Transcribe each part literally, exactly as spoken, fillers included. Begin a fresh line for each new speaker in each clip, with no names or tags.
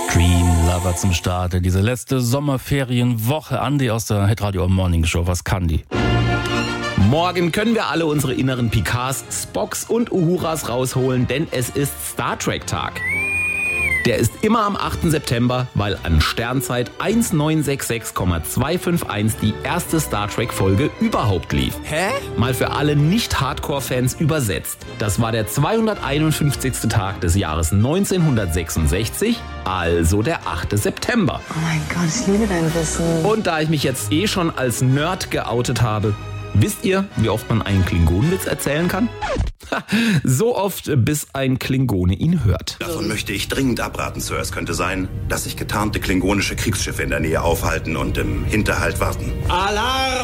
Dream Lover zum Start in diese letzte Sommerferienwoche. Andi aus der Hitradio Morning Show, was kann die?
Morgen können wir alle unsere inneren Picards, Spocks und Uhuras rausholen, denn es ist Star Trek Tag. Der ist immer am achten September, weil an Sternzeit neunzehn sechsundsechzig Komma zweihunderteinundfünfzig die erste Star Trek Folge überhaupt lief.
Hä?
Mal für alle Nicht-Hardcore-Fans übersetzt. Das war der zweihunderteinundfünfzigste Tag des Jahres neunzehnhundertsechsundsechzig, also der achte September.
Oh mein Gott, ich liebe dein Wissen.
Und da ich mich jetzt eh schon als Nerd geoutet habe, wisst ihr, wie oft man einen Klingonenwitz erzählen kann? So oft, bis ein Klingone ihn hört.
Davon möchte ich dringend abraten, Sir. Es könnte sein, dass sich getarnte klingonische Kriegsschiffe in der Nähe aufhalten und im Hinterhalt warten.
Alarm!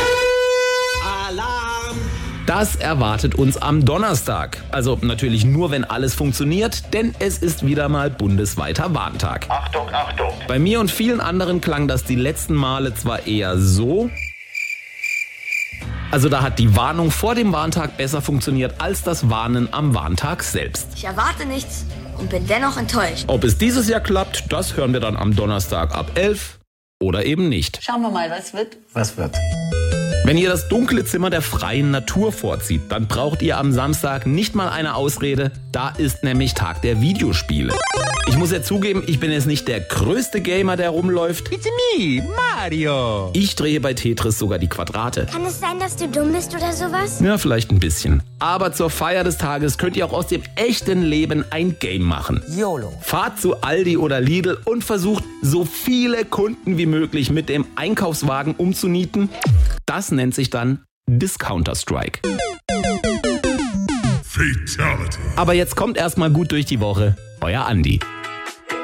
Alarm!
Das erwartet uns am Donnerstag. Also natürlich nur, wenn alles funktioniert, denn es ist wieder mal bundesweiter Warntag.
Achtung, Achtung!
Bei mir und vielen anderen klang das die letzten Male zwar eher so. Also da hat die Warnung vor dem Warntag besser funktioniert als das Warnen am Warntag selbst.
Ich erwarte nichts und bin dennoch enttäuscht.
Ob es dieses Jahr klappt, das hören wir dann am Donnerstag ab elf oder eben nicht.
Schauen wir mal, was wird?
Was wird?
Wenn ihr das dunkle Zimmer der freien Natur vorzieht, dann braucht ihr am Samstag nicht mal eine Ausrede. Da ist nämlich Tag der Videospiele. Ich muss ja zugeben, ich bin jetzt nicht der größte Gamer, der rumläuft.
It's me, Mario.
Ich drehe bei Tetris sogar die Quadrate.
Kann es sein, dass du dumm bist oder sowas?
Ja, vielleicht ein bisschen. Aber zur Feier des Tages könnt ihr auch aus dem echten Leben ein Game machen.
YOLO.
Fahrt zu Aldi oder Lidl und versucht, so viele Kunden wie möglich mit dem Einkaufswagen umzunieten. Das nennt sich dann Discounter-Strike.
Fatality.
Aber jetzt kommt erstmal gut durch die Woche. Euer Andi.